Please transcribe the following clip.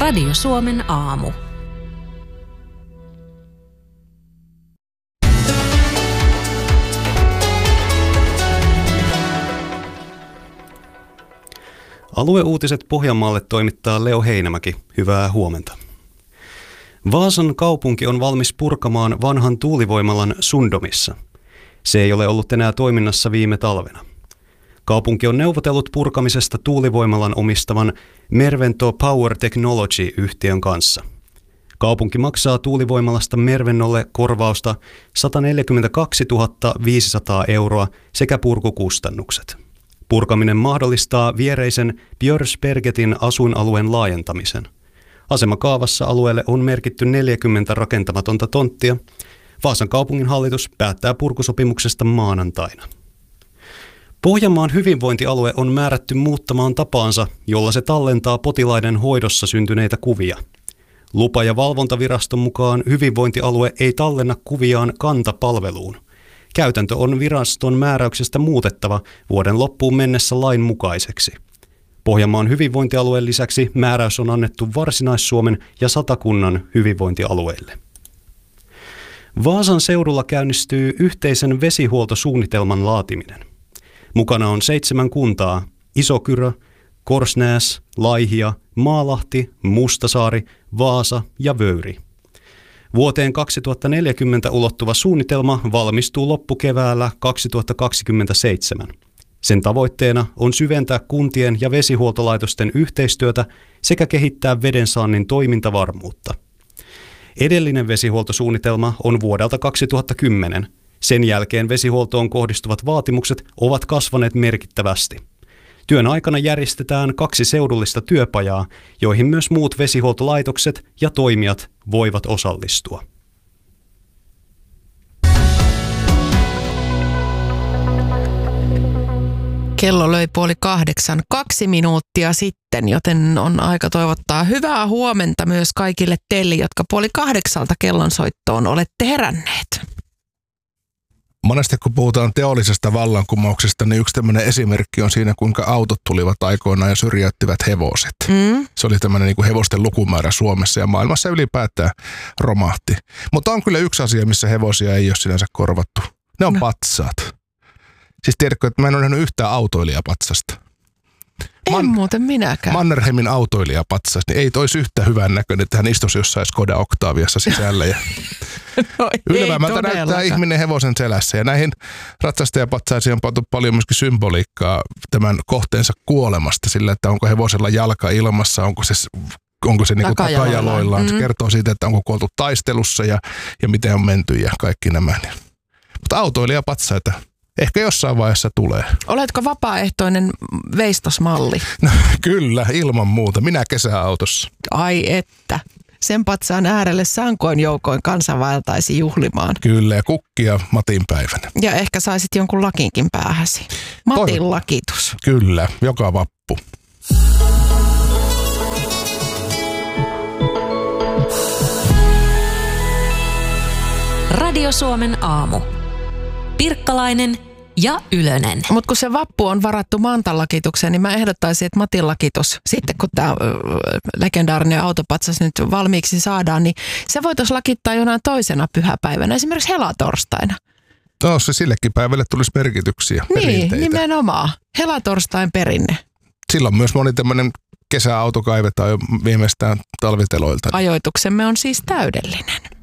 Radio Suomen aamu. Alueuutiset Pohjanmaalle toimittaa Leo Heinämäki. Hyvää huomenta. Vaasan kaupunki on valmis purkamaan vanhan tuulivoimalan Sundomissa. Se ei ole ollut enää toiminnassa viime talvena. Kaupunki on neuvotellut purkamisesta tuulivoimalan omistavan Mervento Power Technology-yhtiön kanssa. Kaupunki maksaa tuulivoimalasta Mervennolle korvausta 142 500 € sekä purkukustannukset. Purkaminen mahdollistaa viereisen Björsbergetin asuinalueen laajentamisen. Asemakaavassa alueelle on merkitty 40 rakentamatonta tonttia. Vaasan kaupungin hallitus päättää purkusopimuksesta maanantaina. Pohjanmaan hyvinvointialue on määrätty muuttamaan tapaansa, jolla se tallentaa potilaiden hoidossa syntyneitä kuvia. Lupa- ja valvontaviraston mukaan hyvinvointialue ei tallenna kuviaan kantapalveluun. Käytäntö on viraston määräyksestä muutettava vuoden loppuun mennessä lain mukaiseksi. Pohjanmaan hyvinvointialueen lisäksi määräys on annettu Varsinais-Suomen ja Satakunnan hyvinvointialueille. Vaasan seudulla käynnistyy yhteisen vesihuoltosuunnitelman laatiminen. Mukana on 7 kuntaa: Isokyrö, Korsnäs, Laihia, Maalahti, Mustasaari, Vaasa ja Vöyri. Vuoteen 2040 ulottuva suunnitelma valmistuu loppukeväällä 2027. Sen tavoitteena on syventää kuntien ja vesihuoltolaitosten yhteistyötä sekä kehittää vedensaannin toimintavarmuutta. Edellinen vesihuoltosuunnitelma on vuodelta 2010. Sen jälkeen vesihuoltoon kohdistuvat vaatimukset ovat kasvaneet merkittävästi. Työn aikana järjestetään 2 seudullista työpajaa, joihin myös muut vesihuoltolaitokset ja toimijat voivat osallistua. Kello löi 7:30, 2 minuuttia sitten, joten on aika toivottaa hyvää huomenta myös kaikille teille, jotka 7:30 kellonsoittoon olette heränneet. Monesti kun puhutaan teollisesta vallankumouksesta, niin yksi tämmöinen esimerkki on siinä, kuinka autot tulivat aikoinaan ja syrjäyttivät hevoset. Se oli tämmöinen niin kuin hevosten lukumäärä Suomessa ja maailmassa ylipäätään romahti. Mutta on kyllä yksi asia, missä hevosia ei ole sinänsä korvattu. Ne on patsaat. Siis tiedätkö, että mä en ole nähnyt yhtään autoilijapatsasta. En muuten minäkään. Mannerheimin autoilijapatsas, niin ei toisi yhtä hyvän näköinen, että hän istuisi jossain Skoda Octaviassa sisällä. Ja no, ylevältä näyttää ihminen hevosen selässä. Ja näihin ratsastajapatsaisiin on pantu paljon myöskin symboliikkaa tämän kohteensa kuolemasta sillä, että onko hevosella jalka ilmassa, onko se niin kuin takajaloillaan. Se kertoo siitä, että onko kuoltu taistelussa ja miten on menty ja kaikki nämä. Mutta autoilijapatsaita ehkä jossain vaiheessa tulee. Oletko vapaaehtoinen veistosmalli? No, kyllä, ilman muuta. Minä kesäautossa. Ai että. Sen patsaan äärelle sankoin joukoin kansa vaeltaisi juhlimaan. Kyllä, ja kukkia Matin päivänä. Ja ehkä saisit jonkun lakinkin päähäsi. Matin lakitus. Kyllä, joka vappu. Radio Suomen aamu. Pirkkalainen ja Ylönen. Mutta kun se vappu on varattu Mantan lakitukseen, niin mä ehdottaisin, että Matin lakitus, sitten kun tämä legendaarinen autopatsas nyt valmiiksi saadaan, niin se voitaisiin lakittaa jonain toisena pyhäpäivänä, esimerkiksi helatorstain. No se sillekin päivälle tulisi merkityksiä, perinteitä. Niin, nimenomaan. Helatorstain perinne. Silloin myös moni tämmöinen kesäauto kaivetaan jo viimeistään talviteloilta. Ajoituksemme on siis täydellinen.